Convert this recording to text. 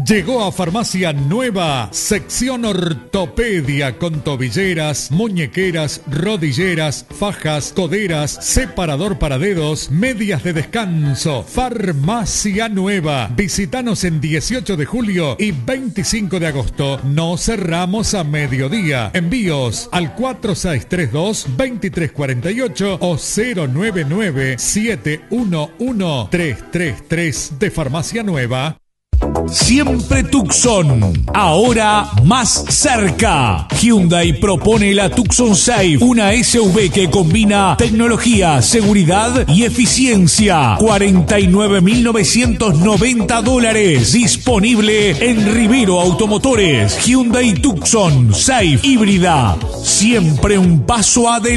Llegó a Farmacia Nueva, sección ortopedia con tobilleras, muñequeras, rodilleras, fajas, coderas, separador para dedos, medias de descanso. Farmacia Nueva. Visítanos en 18 de julio y 25 de agosto. No cerramos a mediodía. Envíos al 4632-2348 o 099-711-333 de Farmacia Nueva. Siempre Tucson, ahora más cerca. Hyundai propone la Tucson Safe, una SUV que combina tecnología, seguridad y eficiencia. $49.990. Disponible en Rivero Automotores. Hyundai Tucson Safe híbrida. Siempre un paso adelante.